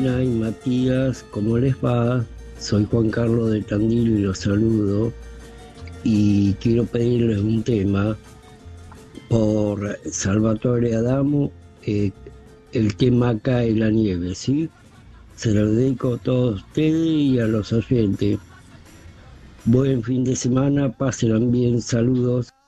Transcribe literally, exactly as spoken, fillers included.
Lina y Matías, ¿cómo les va? Soy Juan Carlos de Tandil y los saludo y quiero pedirles un tema por Salvatore Adamo, eh, el tema Cae la nieve, ¿sí? Se lo dedico a todos ustedes y a los oyentes. Buen fin de semana, pásenlo bien, saludos.